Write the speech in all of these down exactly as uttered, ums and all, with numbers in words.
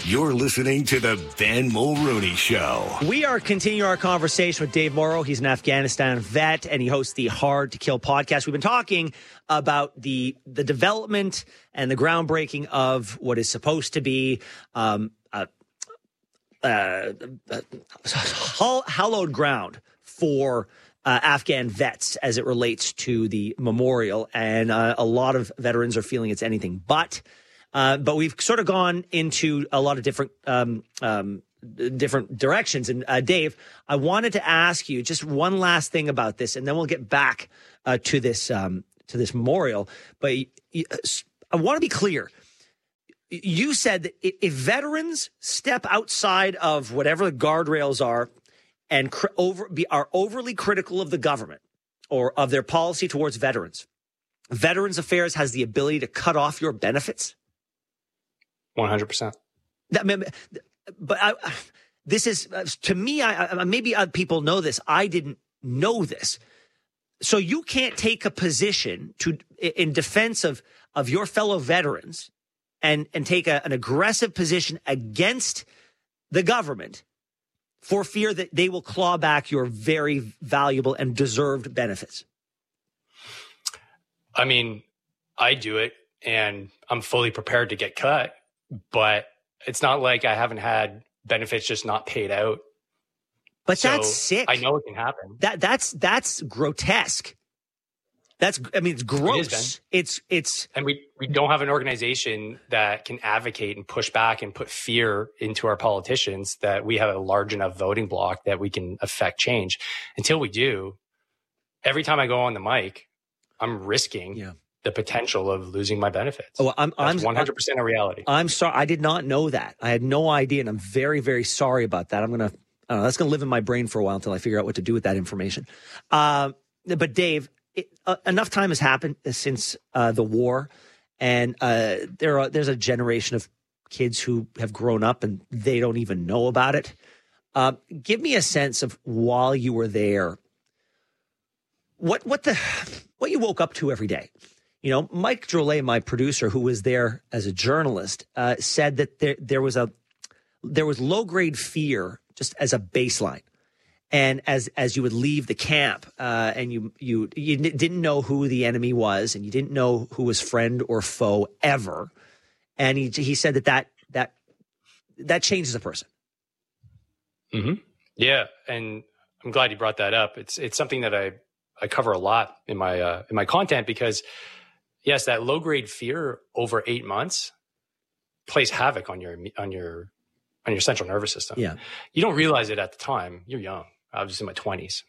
You're listening to the Ben Mulroney Show. We are continuing our conversation with Dave Morrow. He's an Afghanistan vet, and he hosts the Hard to Kill podcast. We've been talking about the the development and the groundbreaking of what is supposed to be um, a, a, a hallowed ground for Uh, Afghan vets as it relates to the memorial. And uh, a lot of veterans are feeling it's anything but. Uh, but we've sort of gone into a lot of different um, um, different directions. And uh, Dave, I wanted to ask you just one last thing about this, and then we'll get back uh, to this um, to this memorial. But I want to be clear. You said that if veterans step outside of whatever the guardrails are and cr- over be, are overly critical of the government or of their policy towards veterans, Veterans Affairs has the ability to cut off your benefits? one hundred percent. That, but I, this is, to me, I, I, maybe other people know this. I didn't know this. So you can't take a position to in defense of, of your fellow veterans and, and take a, an aggressive position against the government for fear that they will claw back your very valuable and deserved benefits? I mean, I do it and I'm fully prepared to get cut, but it's not like I haven't had benefits just not paid out. But so that's sick. I know it can happen. That that's that's grotesque. That's, I mean, it's gross. It is, it's, it's, and we, we don't have an organization that can advocate and push back and put fear into our politicians that we have a large enough voting block that we can affect change. Until we do, every time I go on the mic, I'm risking yeah. the potential of losing my benefits. Oh, I'm, That's I'm one hundred percent a reality. I'm sorry. I did not know that. I had no idea. And I'm very, very sorry about that. I'm going to, I don't know, that's going to live in my brain for a while until I figure out what to do with that information. Uh, but Dave, It, uh, enough time has happened since uh, the war, and uh, there are there's a generation of kids who have grown up and they don't even know about it. Uh, give me a sense of while you were there, what what the what you woke up to every day. You know, Mike Drolet, my producer, who was there as a journalist, uh, said that there there was a there was low grade fear just as a baseline. And as as you would leave the camp, uh, and you you you didn't know who the enemy was, and you didn't know who was friend or foe ever, and he he said that that that, that changes a person. Mm-hmm. Yeah, and I'm glad you brought that up. It's it's something that I I cover a lot in my uh, in my content because yes, that low grade fear over eight months plays havoc on your on your on your central nervous system. Yeah, you don't realize it at the time. You're young. I was in my twenties.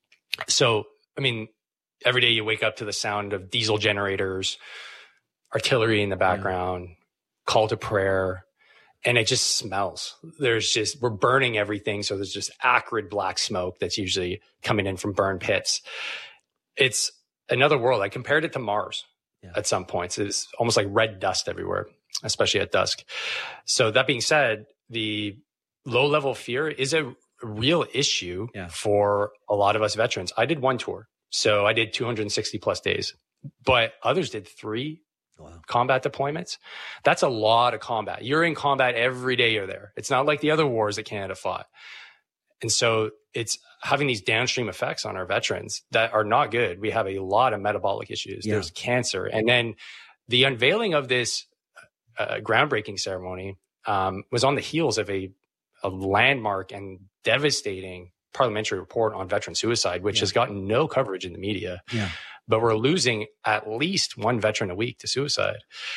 So, I mean, every day you wake up to the sound of diesel generators, artillery in the background, yeah. call to prayer, and it just smells. There's just, we're burning everything. So there's just acrid black smoke that's usually coming in from burn pits. It's another world. I compared it to Mars yeah. at some points. It's almost like red dust everywhere, especially at dusk. So that being said, the low level fear is a real issue yeah. for a lot of us veterans. I did one tour. So I did two hundred sixty plus days, but others did three wow. combat deployments. That's a lot of combat. You're in combat every day you're there. It's not like the other wars that Canada fought. And so it's having these downstream effects on our veterans that are not good. We have a lot of metabolic issues. Yeah. There's cancer. And then the unveiling of this uh, groundbreaking ceremony um, was on the heels of a, a landmark and devastating parliamentary report on veteran suicide, which yeah. has gotten no coverage in the media. Yeah. But we're losing at least one veteran a week to suicide.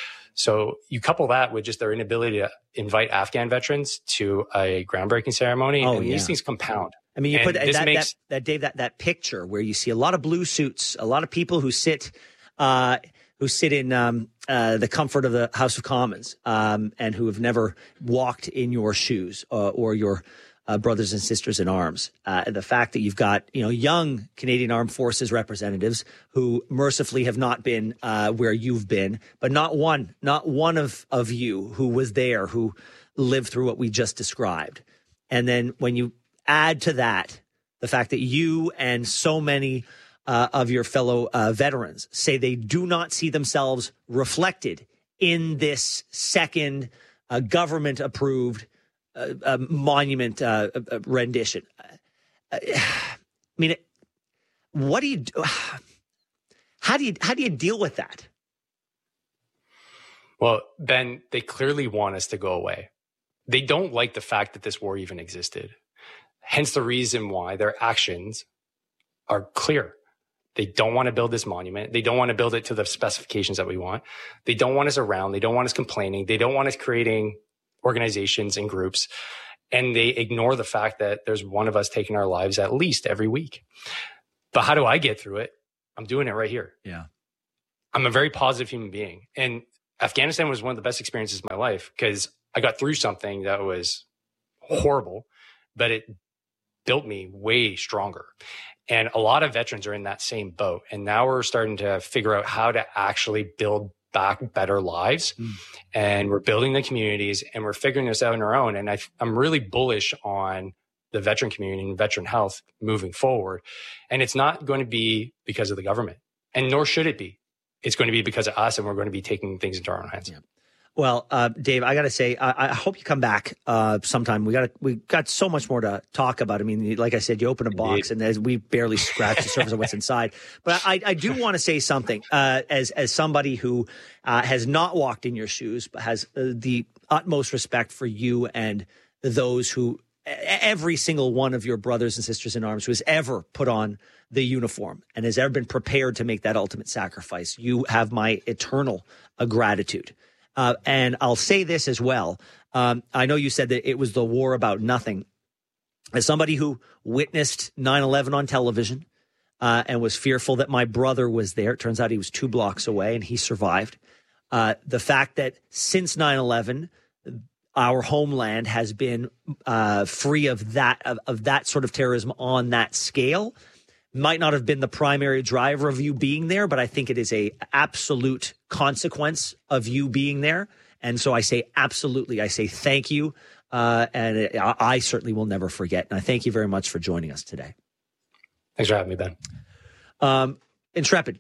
So you couple that with just their inability to invite Afghan veterans to a groundbreaking ceremony, oh, and yeah. these things compound. I mean, you and put that, that, makes, that, that, Dave, that, that picture where you see a lot of blue suits, a lot of people who sit, uh, who sit in um, uh, the comfort of the House of Commons um, and who have never walked in your shoes uh, or your uh, brothers and sisters in arms. Uh, and the fact that you've got, you know, young Canadian Armed Forces representatives who mercifully have not been uh, where you've been, but not one, not one of, of you who was there, who lived through what we just described. And then when you add to that the fact that you and so many uh, of your fellow uh, veterans say they do not see themselves reflected in this second a government approved uh, uh, monument uh, uh, rendition. Uh, I mean, it, what do you do? How do you how do you deal with that? Well, Ben, they clearly want us to go away. They don't like the fact that this war even existed. Hence the reason why their actions are clear. They don't want to build this monument. They don't want to build it to the specifications that we want. They don't want us around. They don't want us complaining. They don't want us creating organizations and groups. And they ignore the fact that there's one of us taking our lives at least every week. But how do I get through it? I'm doing it right here. Yeah. I'm a very positive human being. And Afghanistan was one of the best experiences of my life because I got through something that was horrible, but it built me way stronger. And a lot of veterans are in that same boat. And now we're starting to figure out how to actually build back better lives. Mm. And we're building the communities and we're figuring this out on our own. And I, I'm really bullish on the veteran community and veteran health moving forward. And it's not going to be because of the government, and nor should it be. It's going to be because of us, and we're going to be taking things into our own hands. Yeah. Well, uh, Dave, I got to say, I, I hope you come back uh, sometime. We got we got so much more to talk about. I mean, like I said, you open a box, Indeed. and we barely scratch the surface of what's inside. But I, I do want to say something uh, as as somebody who uh, has not walked in your shoes, but has uh, the utmost respect for you and those who, every single one of your brothers and sisters in arms who has ever put on the uniform and has ever been prepared to make that ultimate sacrifice. You have my eternal uh, gratitude. Uh, and I'll say this as well. Um, I know you said that it was the war about nothing. As somebody who witnessed nine eleven on television uh, and was fearful that my brother was there, it turns out he was two blocks away and he survived. Uh, the fact that since nine eleven, our homeland has been uh, free of that of, of that sort of terrorism on that scale might not have been the primary driver of you being there, but I think it is a absolute consequence of you being there. And so I say absolutely. I say thank you. Uh, and it, I, I certainly will never forget. And I thank you very much for joining us today. Thanks for having me, Ben. Um, Intrepid.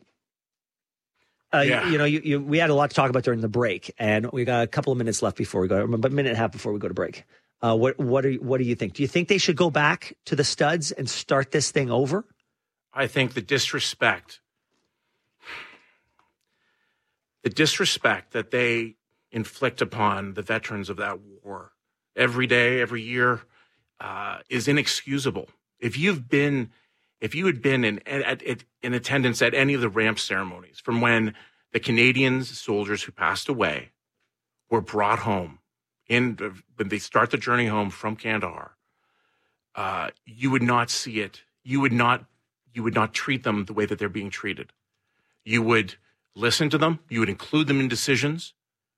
Uh, yeah. you, you know, you, you, we had a lot to talk about during the break, and we got a couple of minutes left before we go, about a minute and a half before we go to break. Uh, what, what, are, what do you think? Do you think they should go back to the studs and start this thing over? I think the disrespect, the disrespect that they inflict upon the veterans of that war every day, every year, uh, is inexcusable. If you've been, if you had been in, at, at, in attendance at any of the ramp ceremonies from when the Canadian soldiers who passed away were brought home, in when they start the journey home from Kandahar, uh, you would not see it. You would not. You would not treat them the way that they're being treated. You would listen to them. You would include them in decisions.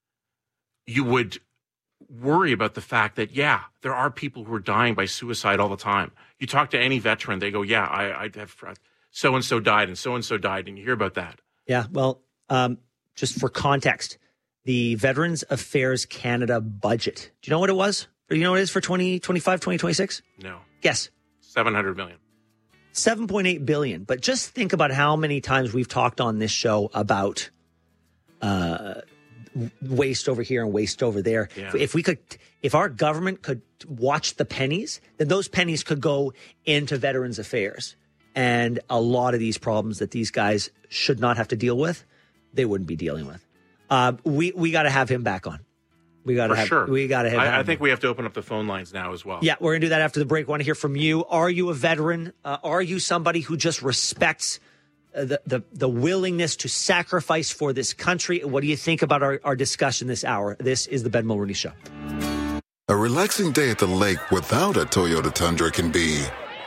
You would worry about the fact that, yeah, there are people who are dying by suicide all the time. You talk to any veteran, they go, yeah, I, I have so-and-so died and so-and-so died, and you hear about that. Yeah, well, um, just for context, the Veterans Affairs Canada budget, do you know what it was? Or do you know what it is for twenty twenty-five, twenty twenty-six? No. Guess. seven hundred million. seven point eight billion dollars. But just think about how many times we've talked on this show about uh, waste over here and waste over there. Yeah. If we could, if our government could watch the pennies, then those pennies could go into Veterans Affairs. And a lot of these problems that these guys should not have to deal with, they wouldn't be dealing with. Uh, we we got to have him back on. We got to have. Sure. We got to have. I, I think we have to open up the phone lines now as well. Yeah, we're gonna do that after the break. Want to hear from you? Are you a veteran? Uh, are you somebody who just respects uh, the, the the willingness to sacrifice for this country? What do you think about our, our discussion this hour? This is the Ben Mulroney Show. A relaxing day at the lake without a Toyota Tundra can be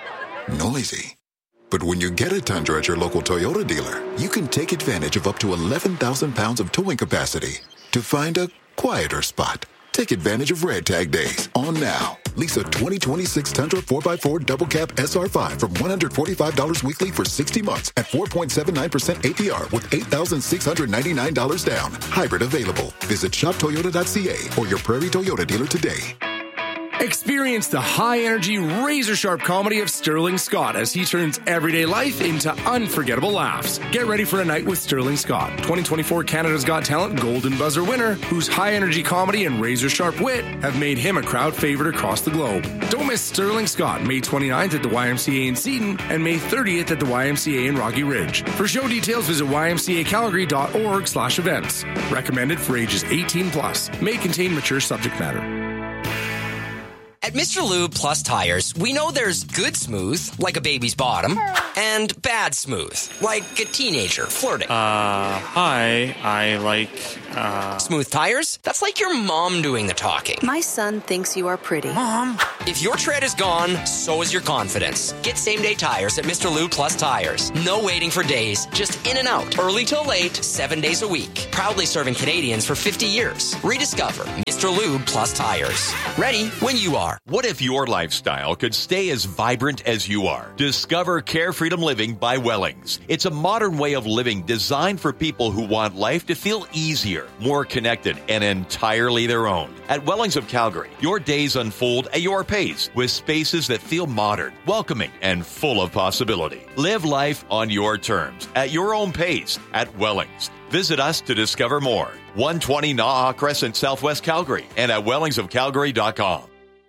noisy. But when you get a Tundra at your local Toyota dealer, you can take advantage of up to eleven thousand pounds of towing capacity to find a quieter spot. Take advantage of Red Tag Days on now. Lease a twenty twenty-six Tundra four by four Double Cab S R five from one hundred forty-five dollars weekly for sixty months at four point seven nine percent A P R with eight thousand six hundred ninety-nine dollars down. Hybrid available. Visit shop toyota dot c a or your Prairie Toyota dealer today. Experience the high-energy, razor-sharp comedy of Sterling Scott as he turns everyday life into unforgettable laughs. Get ready for a night with Sterling Scott, twenty twenty-four Canada's Got Talent Golden Buzzer winner, whose high-energy comedy and razor-sharp wit have made him a crowd favorite across the globe. Don't miss Sterling Scott, May twenty-ninth at the Y M C A in Seton and May thirtieth at the Y M C A in Rocky Ridge. For show details, visit y m c a calgary dot org slash events. Recommended for ages eighteen plus. May contain mature subject matter. At Mister Lube Plus Tires, we know there's good smooth, like a baby's bottom, and bad smooth, like a teenager flirting. Uh, hi, I like, uh... Smooth tires? That's like your mom doing the talking. My son thinks you are pretty. Mom. If your tread is gone, so is your confidence. Get same-day tires at Mister Lube Plus Tires. No waiting for days, just in and out. Early till late, seven days a week. Proudly serving Canadians for fifty years. Rediscover Mister Lube Plus Tires. Ready when you are. What if your lifestyle could stay as vibrant as you are? Discover Care Freedom Living by Wellings. It's a modern way of living designed for people who want life to feel easier, more connected, and entirely their own. At Wellings of Calgary, your days unfold at your pace with spaces that feel modern, welcoming, and full of possibility. Live life on your terms, at your own pace, at Wellings. Visit us to discover more. one twenty Naha Crescent, Southwest Calgary, and at wellings of calgary dot com.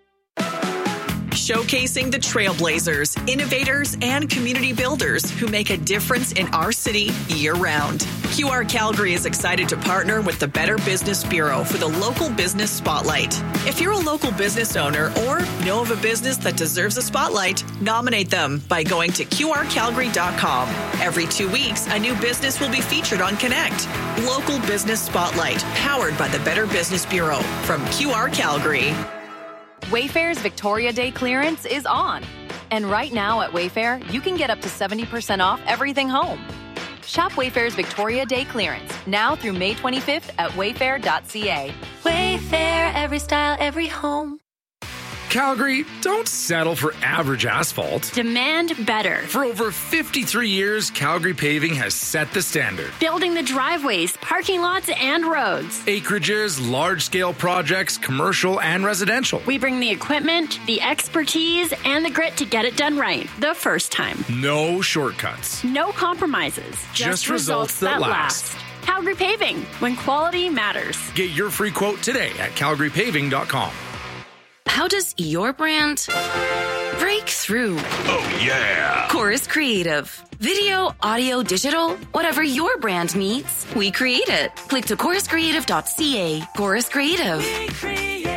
Showcasing the trailblazers, innovators, and community builders who make a difference in our city year-round. Q R Calgary is excited to partner with the Better Business Bureau for the Local Business Spotlight. If you're a local business owner or know of a business that deserves a spotlight, nominate them by going to q r calgary dot com. Every two weeks, a new business will be featured on Connect. Local Business Spotlight, powered by the Better Business Bureau from Q R Calgary. Wayfair's Victoria Day clearance is on. And right now at Wayfair, you can get up to seventy percent off everything home. Shop Wayfair's Victoria Day clearance now through May twenty-fifth at wayfair dot c a. Wayfair, every style, every home. Calgary, don't settle for average asphalt. Demand better. For over fifty-three years, Calgary Paving has set the standard. Building the driveways, parking lots, and roads. Acreages, large-scale projects, commercial and residential. We bring the equipment, the expertise, and the grit to get it done right the first time. No shortcuts. No compromises. Just, Just results, results that, that last. last. Calgary Paving, when quality matters. Get your free quote today at calgary paving dot com. How does your brand break through? Oh, yeah. Chorus Creative. Video, audio, digital, whatever your brand needs, we create it. Click to chorus creative dot c a. Chorus Creative. We create.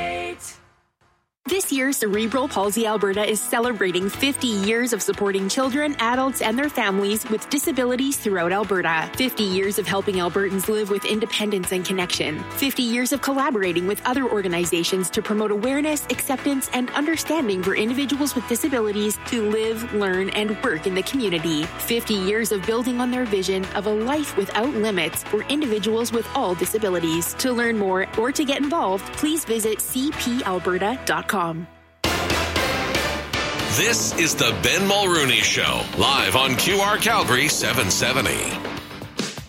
This year, Cerebral Palsy Alberta is celebrating fifty years of supporting children, adults, and their families with disabilities throughout Alberta. fifty years of helping Albertans live with independence and connection. fifty years of collaborating with other organizations to promote awareness, acceptance, and understanding for individuals with disabilities to live, learn, and work in the community. fifty years of building on their vision of a life without limits for individuals with all disabilities. To learn more or to get involved, please visit c p alberta dot com. This is the Ben Mulrooney Show, live on Q R Calgary seven seventy.